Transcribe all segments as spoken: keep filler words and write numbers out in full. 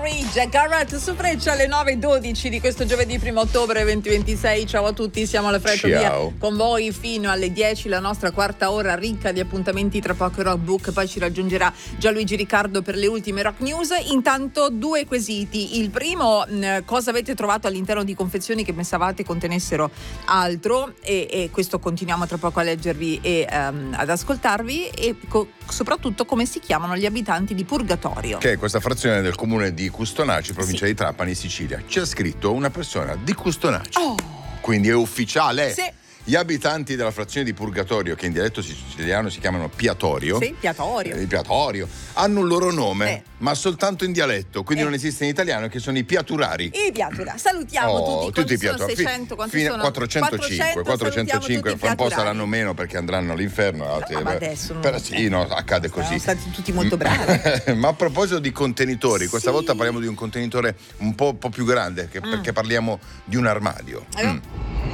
Ridge, Garrett su Freccia alle nove e dodici di questo giovedì primo ottobre duemilaventisei. Ciao a tutti, siamo alla Freccia via con voi fino alle dieci, la nostra quarta ora ricca di appuntamenti. Tra poco Rock Book, poi ci raggiungerà Gianluigi Riccardo per le ultime rock news. Intanto due quesiti. Il primo, mh, cosa avete trovato all'interno di confezioni che pensavate contenessero altro, e, e questo continuiamo tra poco a leggervi e um, ad ascoltarvi, e co- soprattutto come si chiamano gli abitanti di Purgatorio, che è questa frazione del comune di Custonaci, provincia sì. di Trapani, Sicilia. Ci ha scritto una persona di Custonaci, oh. quindi è ufficiale. Sì. Gli abitanti della frazione di Purgatorio, che in dialetto siciliano si chiamano Piatorio, sì, Piatorio. Eh, Piatorio, hanno un loro nome, eh. ma soltanto in dialetto, quindi eh. non esiste in italiano, che sono i Piaturari. I Piatura. Salutiamo oh, tutti, tutti i Piaturari. seicento, quanti fino a sono? quattrocentocinque, quattrocentocinque, fra un po' saranno meno perché andranno all'inferno. No, ma adesso non però sì, no, accade così. Siamo stati tutti molto bravi. Ma a proposito di contenitori, questa sì. volta parliamo di un contenitore un po', po' più grande, che, mm. perché parliamo di un armadio. Eh. Mm.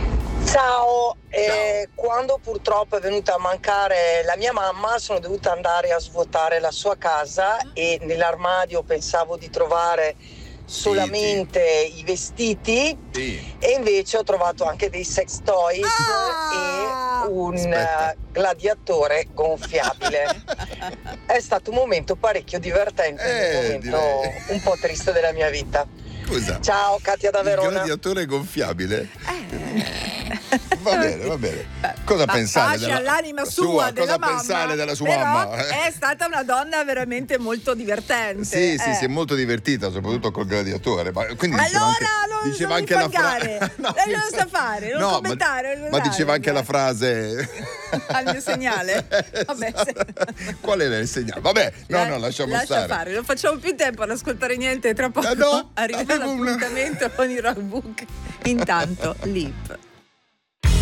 Ciao, eh, quando purtroppo è venuta a mancare la mia mamma sono dovuta andare a svuotare la sua casa e nell'armadio pensavo di trovare solamente sì, i vestiti sì. E invece ho trovato anche dei sex toys ah, e un aspetta. gladiatore gonfiabile. È stato un momento parecchio divertente, eh, un momento direi. un po' triste della mia vita. Scusa. Ciao Katia da Verona. Il gladiatore gonfiabile? Eh. Va bene, va bene. Cosa ma pensare pace della all'anima sua, sua della cosa mamma, pensare della sua però mamma? È stata una donna veramente molto divertente. Sì, eh. sì, si è molto divertita, soprattutto col gladiatore. Ma quindi diceva allora anche, non diceva non anche la frase. No, lei non lo sa fare, non no, commentare. Ma, ma diceva anche la frase al mio segnale. Vabbè, se... Qual era il segnale? Vabbè, no, no, lasciamo lascia stare. fare, non facciamo più tempo ad ascoltare niente. Tra poco eh no, arriverà l'appuntamento una... con il Rock Book. Intanto, Lip.